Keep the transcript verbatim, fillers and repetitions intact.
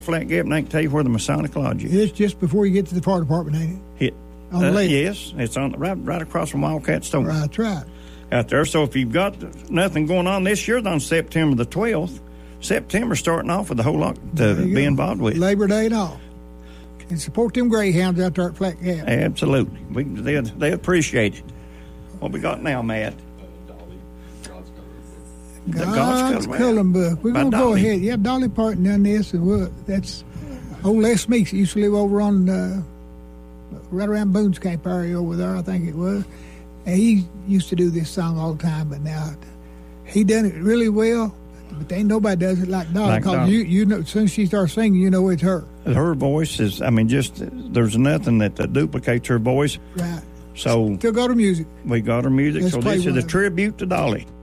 Flat Gap, and I can tell you where the Masonic Lodge is. It's just before you get to the fire department, ain't it? It, on the uh, left. Yes, it's on right, right across from Wildcat Store. Right, that's right. Out there. So if you've got nothing going on this year, on September the twelfth, September starting off with a whole lot to be go. involved with. Labor Day and all. And support them greyhounds out there at Flat Gap. Absolutely. We, they, they appreciate it. What we got now, Matt? God's, God's God's Coloring Book. We're going to go ahead. Yeah, Dolly Parton done this. And we'll, that's old Les Meeks used to live over on, uh, right around Boone's Camp area over there, I think it was. And he used to do this song all the time, but now he done it really well. But ain't nobody does it like Dolly. Like Because Dolly. you, you know, as soon as she starts singing, you know it's her. Her voice is, I mean, just, there's nothing that uh, duplicates her voice. Right. So Still got her music. we got her music. Let's So play this is one a of it. tribute to Dolly.